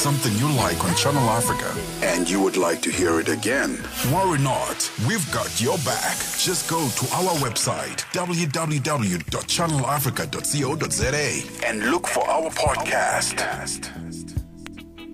something you like on Channel Africa and you would like to hear it again, worry not. We've got your back. Just go to our website, www.channelafrica.co.za, and look for our podcast.